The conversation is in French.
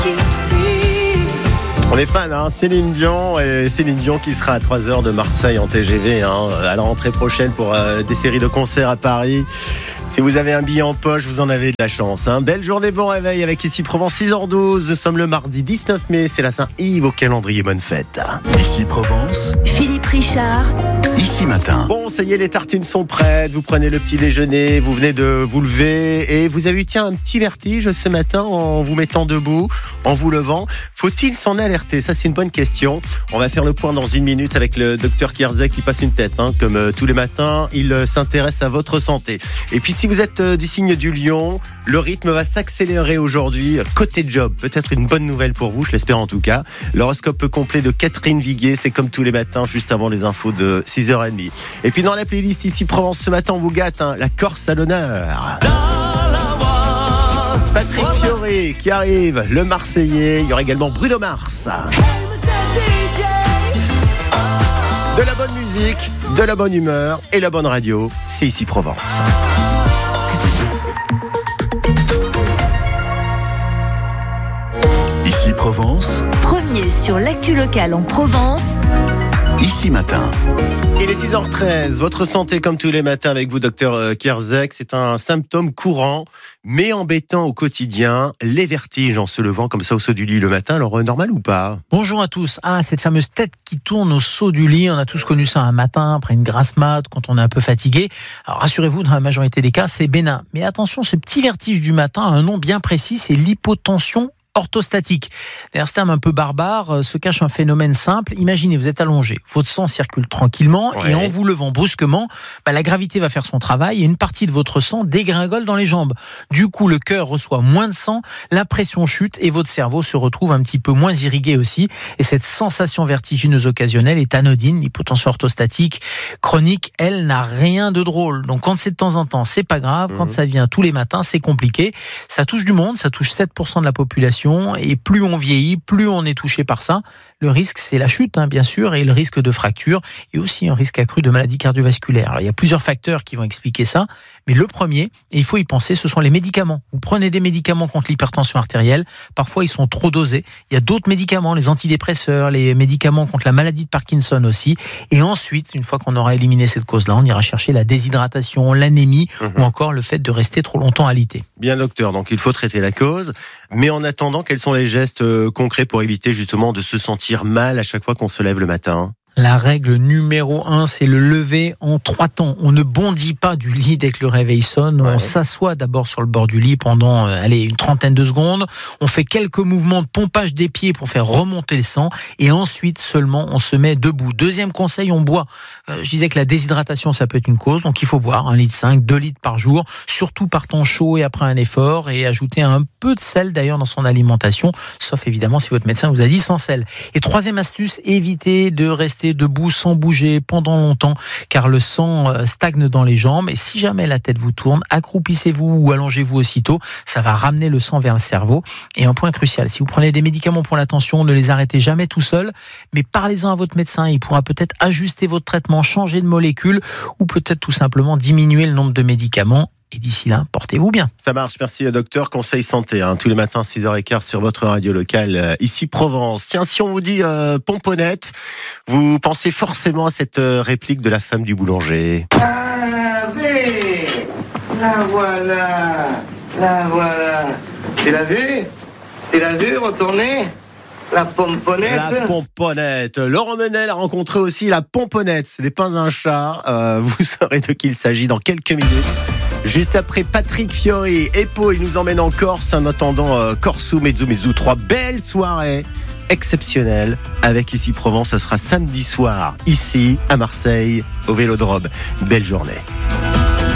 On est fan, hein, Céline Dion, et Céline Dion qui sera à 3h de Marseille en TGV, à la rentrée prochaine pour des séries de concerts à Paris. Si vous avez un billet en poche, vous en avez de la chance. Belle journée, bon réveil avec Ici Provence, 6h12. Nous sommes le mardi 19 mai, c'est la Saint-Yves au calendrier, bonne fête. Ici Provence, Philippe Richard. Ici Matin. Bon, ça y est, les tartines sont prêtes, vous prenez le petit déjeuner, vous venez de vous lever et vous avez eu un petit vertige ce matin en vous mettant debout, en vous levant. Faut-il s'en alerter? Ça, c'est une bonne question. On va faire le point dans une minute avec le docteur Kierzek qui passe une tête. Comme tous les matins, il s'intéresse à votre santé. Et puis, si vous êtes du signe du lion, le rythme va s'accélérer aujourd'hui. Côté job, peut-être une bonne nouvelle pour vous, je l'espère en tout cas. L'horoscope complet de Catherine Viguier, c'est comme tous les matins, juste avant les infos de 6h30. Et puis dans la playlist Ici Provence, ce matin, on vous gâte, la Corse à l'honneur. Patrick Fiori qui arrive, le Marseillais. Il y aura également Bruno Mars. De la bonne musique, de la bonne humeur et la bonne radio, c'est Ici Provence. Ici Provence, Premier sur l'actu locale en Provence. Ici Matin. Il est 6h13, votre santé comme tous les matins avec vous, docteur Kierzek. C'est un symptôme courant, mais embêtant au quotidien, les vertiges en se levant comme ça au saut du lit le matin. Alors, normal ou pas? Bonjour à tous. Cette fameuse tête qui tourne au saut du lit, on a tous connu ça un matin, après une grasse mat, quand on est un peu fatigué. Alors, rassurez-vous, dans la majorité des cas, c'est bénin. Mais attention, ce petit vertige du matin a un nom bien précis, c'est l'hypotension orthostatique. Derrière ce terme un peu barbare se cache un phénomène simple. Imaginez, vous êtes allongé, votre sang circule tranquillement et en vous levant brusquement, la gravité va faire son travail et une partie de votre sang dégringole dans les jambes. Du coup, le cœur reçoit moins de sang, la pression chute et votre cerveau se retrouve un petit peu moins irrigué aussi. Et cette sensation vertigineuse occasionnelle est anodine. L'hypotension orthostatique chronique, elle, n'a rien de drôle. Donc quand c'est de temps en temps, c'est pas grave. Quand ça vient tous les matins, c'est compliqué. Ça touche du monde, ça touche 7% de la population. Et plus on vieillit, plus on est touché par ça. Le risque, c'est la chute, bien sûr, et le risque de fracture, et aussi un risque accru de maladies cardiovasculaires. Alors, il y a plusieurs facteurs qui vont expliquer ça, mais le premier, et il faut y penser, ce sont les médicaments. Vous prenez des médicaments contre l'hypertension artérielle, parfois ils sont trop dosés. Il y a d'autres médicaments, les antidépresseurs, les médicaments contre la maladie de Parkinson aussi. Et ensuite, une fois qu'on aura éliminé cette cause-là, on ira chercher la déshydratation, l'anémie, ou encore le fait de rester trop longtemps alité. Bien, docteur, donc il faut traiter la cause, mais en attendant, quels sont les gestes concrets pour éviter justement de se sentir mal à chaque fois qu'on se lève le matin? La règle numéro 1, c'est le lever en 3 temps. On ne bondit pas du lit dès que le réveil sonne. On s'assoit d'abord sur le bord du lit pendant une trentaine de secondes. On fait quelques mouvements de pompage des pieds pour faire remonter le sang. Et ensuite, seulement, on se met debout. Deuxième conseil, on boit. Je disais que la déshydratation, ça peut être une cause. Donc, il faut boire 1,5 litre, 2 litres par jour. Surtout par temps chaud et après un effort. Et ajouter un peu de sel, d'ailleurs, dans son alimentation. Sauf, évidemment, si votre médecin vous a dit sans sel. Et troisième astuce, évitez de rester debout sans bouger pendant longtemps car le sang stagne dans les jambes et si jamais la tête vous tourne, accroupissez-vous ou allongez-vous aussitôt, ça va ramener le sang vers le cerveau. Et un point crucial, si vous prenez des médicaments pour la tension, ne les arrêtez jamais tout seul, mais parlez-en à votre médecin, il pourra peut-être ajuster votre traitement, changer de molécule ou peut-être tout simplement diminuer le nombre de médicaments. Et d'ici là, portez-vous bien. Ça marche, merci docteur. Conseil santé, tous les matins 6h15 sur votre radio locale, Ici Provence. Tiens, si on vous dit pomponnette, vous pensez forcément à cette réplique de la femme du boulanger. Ah oui, la voilà. Tu l'as vu retourner la pomponnette. La pomponnette. Laurent Menel a rencontré aussi la pomponnette. Ce n'est pas un chat. Vous saurez de qui il s'agit dans quelques minutes. Juste après Patrick Fiori, Epo, il nous emmène en Corse en attendant Corso Mezzo Mezzo. 3 belles soirées exceptionnelles avec Ici Provence. Ça sera samedi soir, ici à Marseille, au Vélodrome. Belle journée.